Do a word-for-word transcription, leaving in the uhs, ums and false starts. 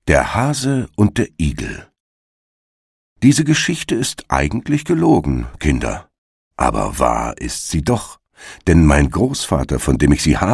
Der Hase und der Igel. Diese Geschichte ist eigentlich gelogen, Kinder. Aber wahr ist sie doch, denn mein Großvater, von dem ich sie habe,